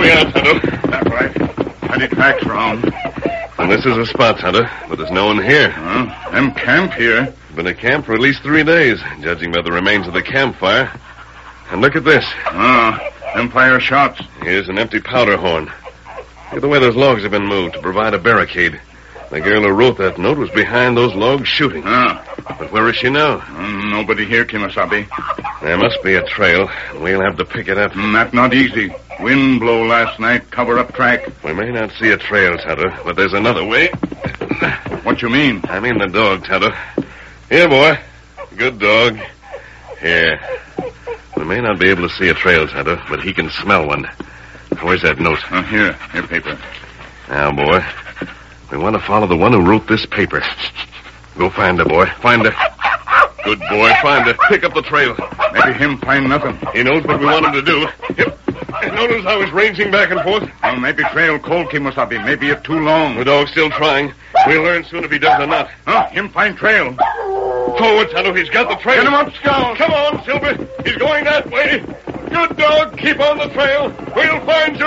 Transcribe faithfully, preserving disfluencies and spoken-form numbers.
we are, Tonto. That's right. Plenty tracks round. And this is a spot, Tonto, but there's no one here. Huh? Them camp here. Been a camp for at least three days, judging by the remains of the campfire. And look at this. Ah, them fire shots. Here's an empty powder horn. Look at the way those logs have been moved to provide a barricade. The girl who wrote that note was behind those logs shooting. Ah. But where is she now? Mm, nobody here, Kimasabi. There must be a trail. We'll have to pick it up. Mm, that's not easy. Wind blow last night, cover up track. We may not see a trail, Tonto, but there's another way. What you mean? I mean the dog, Tonto. Here, boy. Good dog. Here. We may not be able to see a trail, Tonto, but he can smell one. Where's that note? Uh, here, here, paper. Now, boy, we want to follow the one who wrote this paper. Go find her, boy. Find her. Good boy, find her. Pick up the trail. Maybe him find nothing. He knows what we want him to do. Yep. Notice how he's ranging back and forth? Well, maybe trail cold, Kimasabi. Maybe it too long. The dog's still trying. We'll learn soon if he does or not. Huh? Him find trail. Forward, Tonto. He's got the trail. Get him up, Scout. Come on, Silver. He's going that way. Good dog. Keep on the trail. We'll find you.